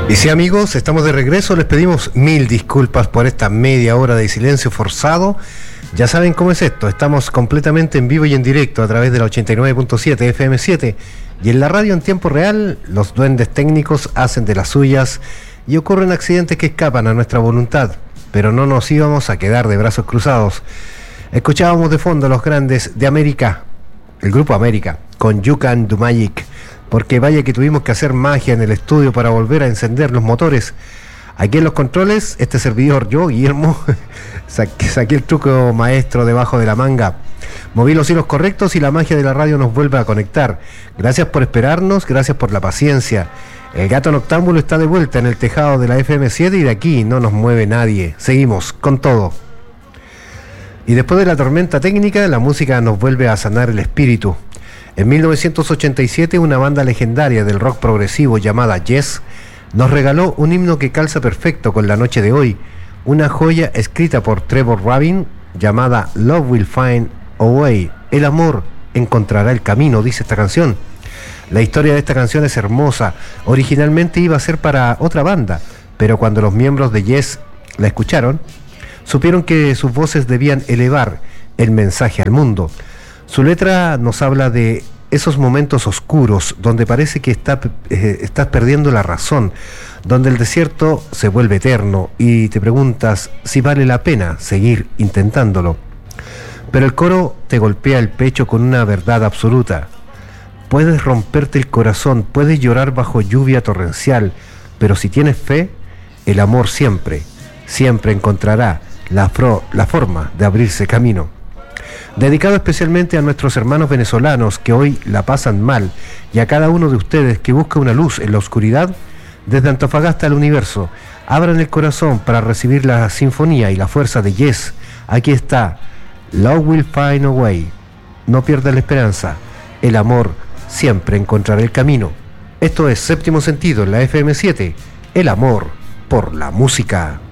Y sí, amigos, estamos de regreso. Les pedimos mil disculpas por esta media hora de silencio forzado. Ya saben cómo es esto. Estamos completamente en vivo y en directo a través de la 89.7 FM7 y en la radio en tiempo real. Los duendes técnicos hacen de las suyas y ocurren accidentes que escapan a nuestra voluntad, pero no nos íbamos a quedar de brazos cruzados. Escuchábamos de fondo a los grandes de América, el grupo América, con You Can Do Magic, porque vaya que tuvimos que hacer magia en el estudio para volver a encender los motores. Aquí en los controles, este servidor, yo, Guillermo, saqué el truco maestro debajo de la manga. Moví los hilos correctos y la magia de la radio nos vuelve a conectar. Gracias por esperarnos, gracias por la paciencia. El gato noctámbulo está de vuelta en el tejado de la FM7 y de aquí no nos mueve nadie. Seguimos con todo. Y después de la tormenta técnica, la música nos vuelve a sanar el espíritu. En 1987, una banda legendaria del rock progresivo llamada Yes nos regaló un himno que calza perfecto con la noche de hoy, una joya escrita por Trevor Rabin llamada Love Will Find a Way. El amor encontrará el camino, dice esta canción. La historia de esta canción es hermosa. Originalmente iba a ser para otra banda, pero cuando los miembros de Yes la escucharon, supieron que sus voces debían elevar el mensaje al mundo. Su letra nos habla de esos momentos oscuros donde parece que estás perdiendo la razón, donde el desierto se vuelve eterno y te preguntas si vale la pena seguir intentándolo. Pero el coro te golpea el pecho con una verdad absoluta. Puedes romperte el corazón, puedes llorar bajo lluvia torrencial, pero si tienes fe, el amor siempre encontrará la forma de abrirse camino. Dedicado especialmente a nuestros hermanos venezolanos que hoy la pasan mal y a cada uno de ustedes que busca una luz en la oscuridad, desde Antofagasta al universo, abran el corazón para recibir la sinfonía y la fuerza de Yes. Aquí está, Love Will Find a Way. No pierdas la esperanza, el amor siempre encontrará el camino. Esto es Séptimo Sentido en la FM7, el amor por la música.